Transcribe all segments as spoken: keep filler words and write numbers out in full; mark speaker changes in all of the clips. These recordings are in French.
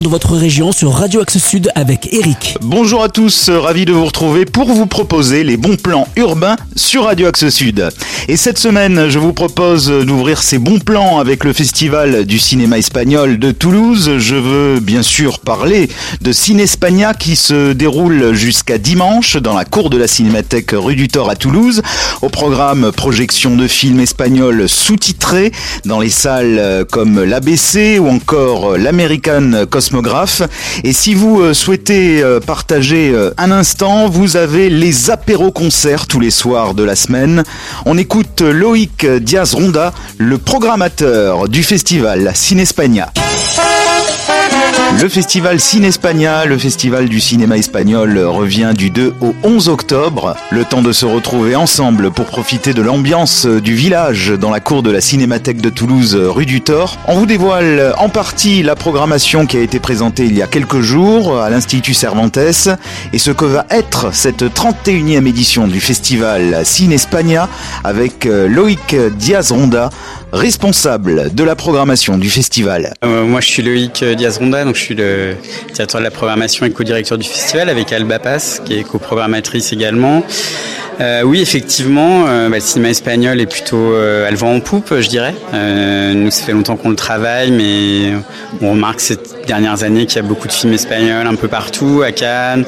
Speaker 1: de votre région sur Radio Axe Sud avec Eric.
Speaker 2: Bonjour à tous, ravi de vous retrouver pour vous proposer les bons plans urbains sur Radio Axe Sud. Et cette semaine, je vous propose d'ouvrir ces bons plans avec le Festival du cinéma espagnol de Toulouse. Je veux bien sûr parler de Cinespania qui se déroule jusqu'à dimanche dans la cour de la Cinémathèque rue du Thor à Toulouse. Au programme, projection de films espagnols sous-titrés dans les salles comme l'A B C ou encore l'American Cosmograph. Et si vous souhaitez partager un instant, vous avez les apéros-concerts tous les soirs de la semaine. On écoute Loïc Diaz-Ronda, le programmateur du festival Cinespania. Le festival Cinespania, le festival du cinéma espagnol, revient du deux au onze octobre. Le temps de se retrouver ensemble pour profiter de l'ambiance du village dans la cour de la Cinémathèque de Toulouse, rue du Thor. On vous dévoile en partie la programmation qui a été présentée il y a quelques jours à l'Institut Cervantes et ce que va être cette trente et unième édition du festival Cinespania avec Loïc Diaz-Ronda, responsable de la programmation du festival.
Speaker 3: Euh, moi je suis Loïc Diaz-Ronda, donc je suis le directeur de la programmation et co-directeur du festival avec Alba Paz qui est co-programmatrice également. Euh, oui, effectivement, euh, bah, le cinéma espagnol est plutôt euh, à le vent en poupe, je dirais. Euh, nous, ça fait longtemps qu'on le travaille, mais on remarque ces dernières années qu'il y a beaucoup de films espagnols un peu partout, à Cannes,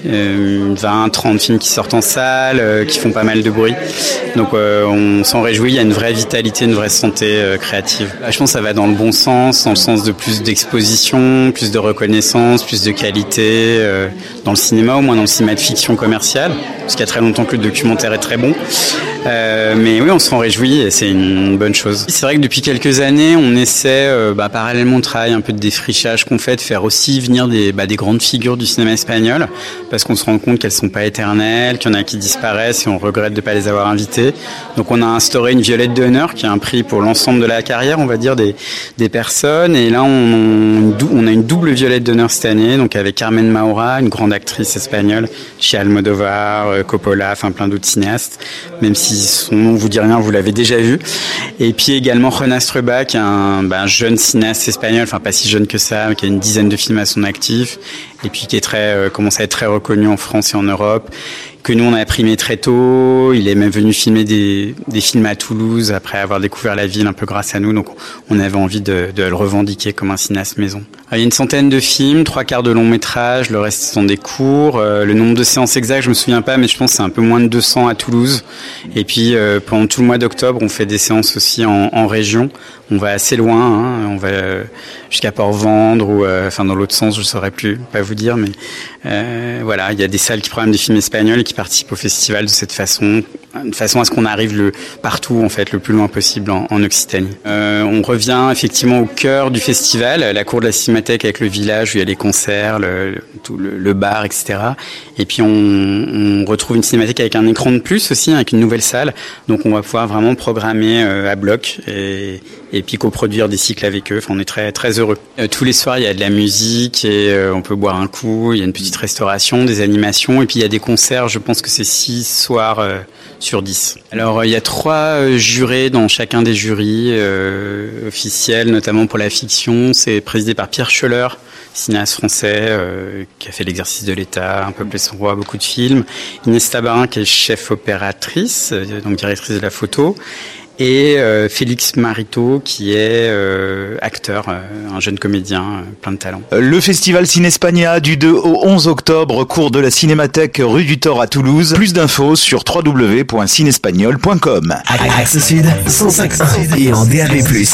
Speaker 3: euh, vingt, trente films qui sortent en salle, euh, qui font pas mal de bruit. Donc euh, on s'en réjouit, il y a une vraie vitalité, une vraie santé euh, créative. Là, je pense que ça va dans le bon sens, dans le sens de plus d'exposition, plus de reconnaissance, plus de qualité, euh, dans le cinéma, au moins dans le cinéma de fiction commerciale, parce qu'il y a très longtemps que le documentaire est très bon. Euh, mais oui, on s'en réjouit et c'est une bonne chose. C'est vrai que depuis quelques années, on essaie, euh, bah, parallèlement au travail un peu de défrichage qu'on fait, de faire aussi venir des, bah, des grandes figures du cinéma espagnol, parce qu'on se rend compte qu'elles sont pas éternelles, qu'il y en a qui disparaissent et on regrette de pas les avoir invitées. Donc on a instauré une violette d'honneur qui est un prix pour l'ensemble de la carrière, on va dire, des, des personnes. Et là, on, on a une double violette d'honneur cette année, donc avec Carmen Maura, une grande actrice espagnole, chez Almodovar, Coppola, enfin plein d'autres cinéastes, même si son nom vous dit rien, vous l'avez déjà vu. Et puis également Jon Astroba, qui est un, bah, un jeune cinéaste espagnol, enfin pas si jeune que ça, mais qui a une dizaine de films à son actif, et puis qui est très, euh, commence à être très reconnu en France et en Europe, que nous on a primé très tôt. Il est même venu filmer des, des films à Toulouse après avoir découvert la ville un peu grâce à nous, donc on avait envie de, de le revendiquer comme un cinéaste maison. Alors, il y a une centaine de films, trois quarts de long métrage, le reste sont des courts. Euh, le nombre de séances exactes, je me souviens pas, mais je pense que c'est un peu moins de deux cents à Toulouse. Et puis euh, pendant tout le mois d'octobre, on fait des séances aussi en, en région. On va assez loin, hein. On va jusqu'à Port-Vendre ou euh, enfin dans l'autre sens, je saurais plus pas vous dire, mais euh, voilà, il y a des salles qui programment des films espagnols et qui participent au festival de cette façon, de façon à ce qu'on arrive le partout en fait, le plus loin possible en, en Occitanie. Euh, on revient effectivement au cœur du festival, la cour de la Cinémathèque avec le village où il y a les concerts, le, le, tout le, le bar, et cetera. Et puis on, on retrouve une cinémathèque avec un écran de plus aussi, avec une nouvelle salle, donc on va pouvoir vraiment programmer euh, à bloc et et puis coproduire des cycles avec eux. Enfin, on est très très heureux. Euh, tous les soirs, il y a de la musique et euh, on peut boire un coup. Il y a une petite restauration, des animations et puis il y a des concerts. Je pense que c'est six soirs euh, sur dix. Alors, euh, il y a trois euh, jurés dans chacun des jurys euh, officiels, notamment pour la fiction. C'est présidé par Pierre Schoeller, cinéaste français euh, qui a fait l'exercice de l'État, Un peuple et son roi, beaucoup de films. Inès Tabarin qui est chef opératrice, euh, donc directrice de la photo. Et euh, Félix Marito qui est euh, acteur, euh, un jeune comédien, euh, plein de talent.
Speaker 2: Le festival Cinespania du deux au onze octobre, cours de la Cinémathèque rue du Thor à Toulouse. Plus d'infos sur w w w point cinespagnol point com.
Speaker 1: Axe Sud, cent cinq et en D A B plus.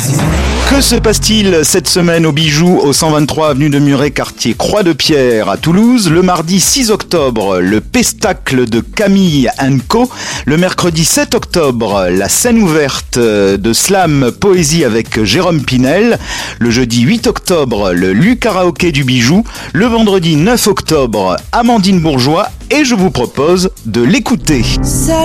Speaker 2: Que se passe-t-il cette semaine au Bijou, au cent vingt-trois avenue de Muret, quartier Croix-de-Pierre à Toulouse? Le mardi six octobre, le Pestacle de Camille and Co. Le mercredi sept octobre, la scène ouverte de slam poésie avec Jérôme Pinel. Le jeudi huit octobre, le Lu Karaoké du Bijou. Le vendredi neuf octobre, Amandine Bourgeois. Et je vous propose de l'écouter.